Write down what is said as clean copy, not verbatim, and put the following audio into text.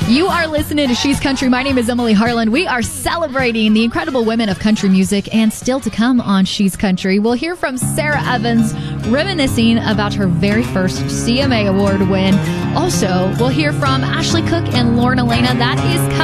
You are listening to She's Country. My name is Emily Harlan. We are celebrating the incredible women of country music, and still to come on She's Country, we'll hear from Sarah Evans reminiscing about her very first CMA Award win. Also, we'll hear from Ashley Cook and Lorna Lena. That is coming